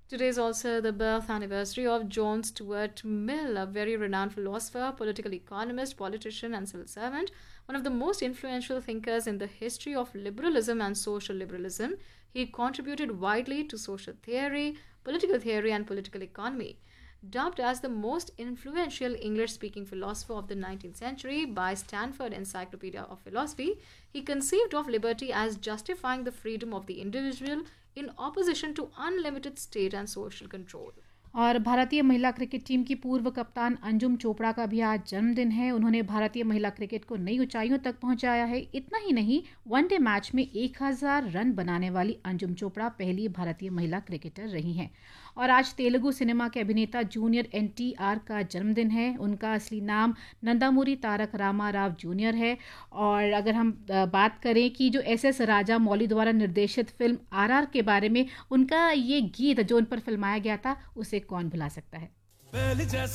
Today is also the birth anniversary of John Stuart Mill, a very renowned philosopher, political economist, politician, and civil servant, one of the most influential thinkers in the history of liberalism and social liberalism. He contributed widely to social theory, and political economy. Dubbed as the most influential English speaking philosopher of the 19th century by Stanford Encyclopedia of Philosophy, he conceived of liberty as justifying the freedom of the individual in opposition to unlimited state and social control. और भारतीय महिला cricket team की पूर्व कप्तान अंजुम चोपड़ा का भी आज जन्मदिन है। उन्होंने भारतीय महिला क्रिकेट को नई ऊंचाइयों तक पहुंचाया है। इतना ही नहीं, वनडे मैच में 1000 रन बनाने वाली अंजुम चोपड़ा पहली भारतीय महिला क्रिकेटर रही हैं। और आज तेलुगु सिनेमा के अभिनेता जूनियर NTR का जन्मदिन है। उनका असली नाम नंदामुरी तारक रामा राव जूनियर है। और अगर हम बात करें कि जो SS राजा मौली द्वारा निर्देशित फिल्म RR के बारे में, उनका ये गीत जो उन पर फिल्माया गया था, उसे कौन भुला सकता है।